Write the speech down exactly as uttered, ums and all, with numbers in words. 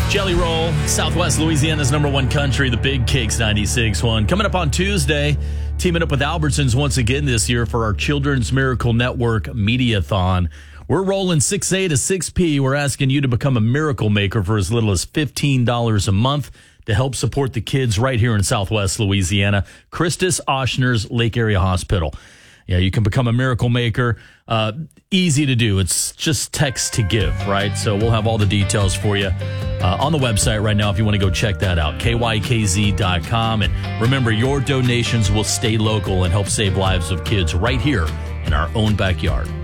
Jelly Roll, Southwest Louisiana's number one country, the Big Cakes ninety-six point one. Coming up on Tuesday, teaming up with Albertsons once again this year for our Children's Miracle Network Mediathon. We're rolling six A to six P. We're asking you to become a miracle maker for as little as fifteen dollars a month to help support the kids right here in Southwest Louisiana. Christus Ochsner's Lake Area Hospital. Yeah, you can become a miracle maker. Uh, easy to do. It's just text to give, right? So we'll have all the details for you uh, on the website right now if you want to go check that out, K Y K Z dot com. And remember, your donations will stay local and help save lives of kids right here in our own backyard.